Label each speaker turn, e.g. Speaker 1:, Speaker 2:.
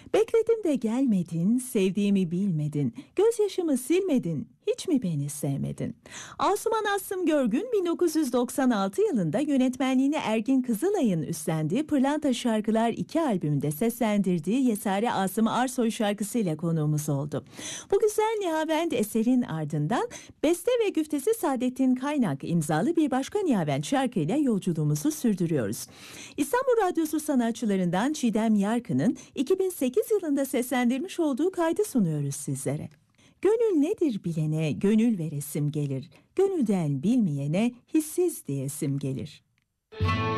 Speaker 1: Bekledim de gelmedin, sevdiğimi bilmedin, gözyaşımı silmedin, hiç mi beni sevmedin? Asuman Aslım Görgün 1996 yılında yönetmenliğini Ergin Kızılay'ın üstlendiği Pırlanta Şarkılar 2 albümünde seslendirdiği Yesare Asım Arsoy şarkısıyla konuğumuz oldu. Bu güzel Nihavend eserin ardından beste ve güftesi Saadettin Kaynak imzalı bir başka Nihavend şarkıyla yolculuğumuzu sürdürüyoruz. İstanbul Radyosu sanatçılarından Çiğdem Yarkın'ın 2008 yılında seslendirmiş olduğu kaydı sunuyoruz sizlere. Gönül nedir bilene gönül veresim gelir, gönülden bilmeyene hissiz diyesim gelir.